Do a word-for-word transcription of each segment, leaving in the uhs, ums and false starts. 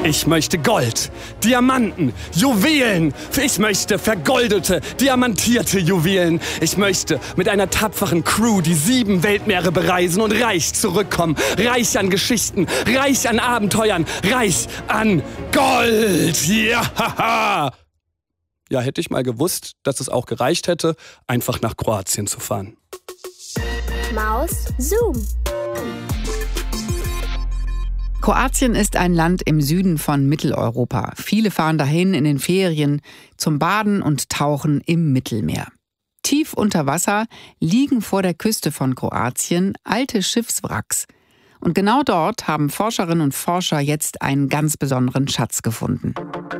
Ich möchte Gold, Diamanten, Juwelen. Ich möchte vergoldete, diamantierte Juwelen. Ich möchte mit einer tapferen Crew die sieben Weltmeere bereisen und reich zurückkommen. Reich an Geschichten, reich an Abenteuern, reich an Gold. Ja, ja, hätte ich mal gewusst, dass es auch gereicht hätte, einfach nach Kroatien zu fahren. Maus Zoom. Kroatien ist ein Land im Süden von Mitteleuropa. Viele fahren dahin in den Ferien zum Baden und Tauchen im Mittelmeer. Tief unter Wasser liegen vor der Küste von Kroatien alte Schiffswracks. Und genau dort haben Forscherinnen und Forscher jetzt einen ganz besonderen Schatz gefunden.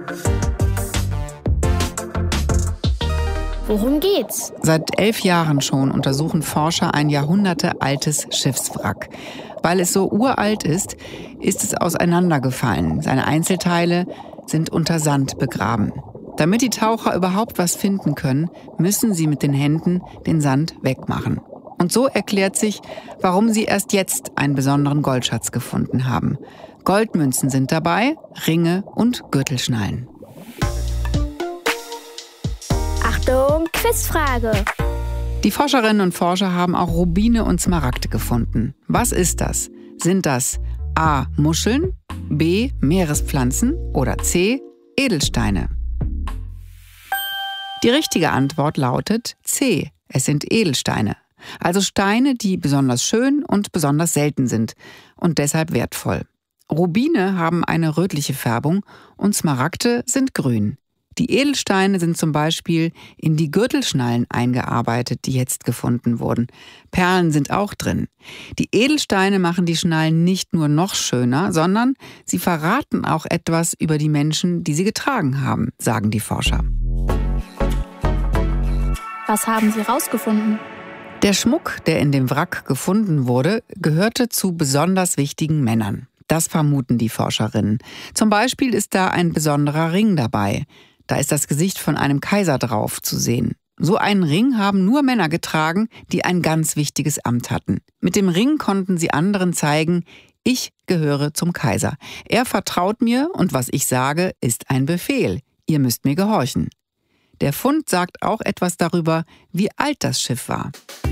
Worum geht's? Seit elf Jahren schon untersuchen Forscher ein jahrhundertealtes Schiffswrack. Weil es so uralt ist, ist es auseinandergefallen. Seine Einzelteile sind unter Sand begraben. Damit die Taucher überhaupt was finden können, müssen sie mit den Händen den Sand wegmachen. Und so erklärt sich, warum sie erst jetzt einen besonderen Goldschatz gefunden haben. Goldmünzen sind dabei, Ringe und Gürtelschnallen. Achtung, Quizfrage! Die Forscherinnen und Forscher haben auch Rubine und Smaragde gefunden. Was ist das? Sind das A. Muscheln, B. Meerespflanzen oder C. Edelsteine? Die richtige Antwort lautet C. Es sind Edelsteine. Also Steine, die besonders schön und besonders selten sind und deshalb wertvoll. Rubine haben eine rötliche Färbung und Smaragde sind grün. Die Edelsteine sind zum Beispiel in die Gürtelschnallen eingearbeitet, die jetzt gefunden wurden. Perlen sind auch drin. Die Edelsteine machen die Schnallen nicht nur noch schöner, sondern sie verraten auch etwas über die Menschen, die sie getragen haben, sagen die Forscher. Was haben Sie rausgefunden? Der Schmuck, der in dem Wrack gefunden wurde, gehörte zu besonders wichtigen Männern. Das vermuten die Forscherinnen. Zum Beispiel ist da ein besonderer Ring dabei. Da ist das Gesicht von einem Kaiser drauf zu sehen. So einen Ring haben nur Männer getragen, die ein ganz wichtiges Amt hatten. Mit dem Ring konnten sie anderen zeigen, ich gehöre zum Kaiser. Er vertraut mir und was ich sage, ist ein Befehl. Ihr müsst mir gehorchen. Der Fund sagt auch etwas darüber, wie alt das Schiff war.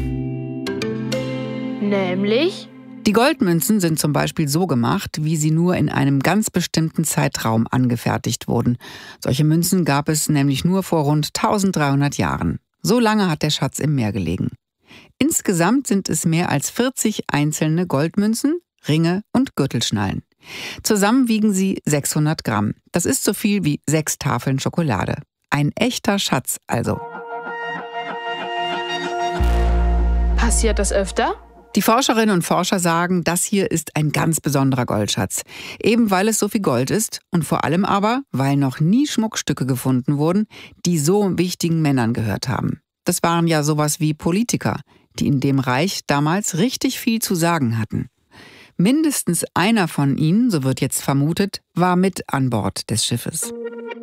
Nämlich? Die Goldmünzen sind zum Beispiel so gemacht, wie sie nur in einem ganz bestimmten Zeitraum angefertigt wurden. Solche Münzen gab es nämlich nur vor rund eintausenddreihundert Jahren. So lange hat der Schatz im Meer gelegen. Insgesamt sind es mehr als vierzig einzelne Goldmünzen, Ringe und Gürtelschnallen. Zusammen wiegen sie sechshundert Gramm. Das ist so viel wie sechs Tafeln Schokolade. Ein echter Schatz also. Passiert das öfter? Die Forscherinnen und Forscher sagen, das hier ist ein ganz besonderer Goldschatz. Eben weil es so viel Gold ist und vor allem aber, weil noch nie Schmuckstücke gefunden wurden, die so wichtigen Männern gehört haben. Das waren ja sowas wie Politiker, die in dem Reich damals richtig viel zu sagen hatten. Mindestens einer von ihnen, so wird jetzt vermutet, war mit an Bord des Schiffes.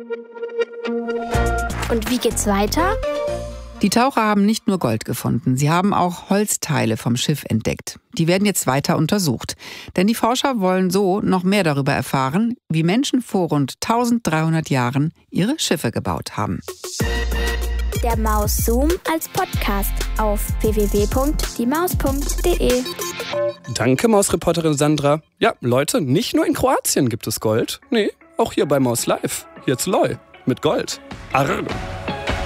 Und wie geht's weiter? Die Taucher haben nicht nur Gold gefunden, sie haben auch Holzteile vom Schiff entdeckt. Die werden jetzt weiter untersucht. Denn die Forscher wollen so noch mehr darüber erfahren, wie Menschen vor rund eintausenddreihundert Jahren ihre Schiffe gebaut haben. Der Maus Zoom als Podcast auf w w w punkt die maus punkt d e. Danke, Mausreporterin Sandra. Ja, Leute, nicht nur in Kroatien gibt es Gold. Nee, auch hier bei Maus Live. Hier zu Loi. Mit Gold. Arr.